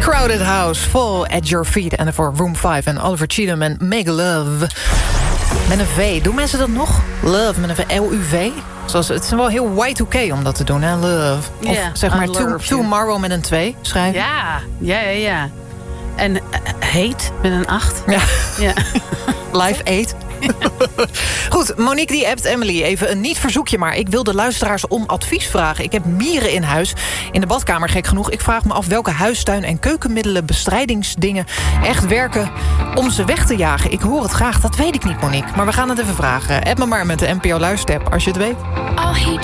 Crowded House, Fall at Your Feet. En voor Room 5 en Oliver Cheatham en Make Love. Met een V. Doen mensen dat nog? Love met een L-U-V? Zoals, het is wel heel Y2K om dat te doen, hè? Love. Of zeg maar tomorrow met een 2 schrijven. Ja. En hate met een 8. Ja. Live 8. Goed, Monique die appt Emily. Even een niet verzoekje, maar ik wil de luisteraars om advies vragen. Ik heb mieren in huis. In de badkamer, gek genoeg. Ik vraag me af welke huistuin- en keukenmiddelen, bestrijdingsdingen echt werken om ze weg te jagen. Ik hoor het graag, dat weet ik niet, Monique. Maar we gaan het even vragen. App me maar met de NPO Luisterapp als je het weet. I'll hate